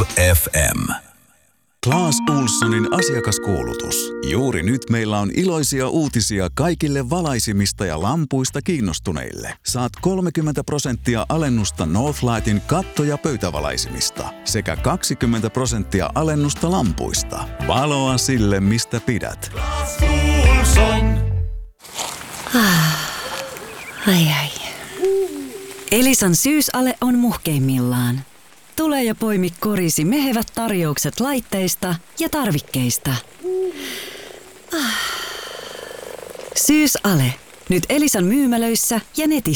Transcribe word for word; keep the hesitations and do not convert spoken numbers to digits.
F M. Claes Ohlsonin asiakaskuulutus. Juuri nyt meillä on iloisia uutisia kaikille valaisimista ja lampuista kiinnostuneille. Saat kolmekymmentä prosenttia alennusta Northlightin katto- ja pöytävalaisimista sekä kaksikymmentä prosenttia alennusta lampuista. Valoa sille, mistä pidät. Claes Ohlson. Ai ai. Elisan syysale on muhkeimmillaan. Tule ja poimi korisi mehevät tarjoukset laitteista ja tarvikkeista. Syysale. Nyt Elisan myymälöissä ja netissä.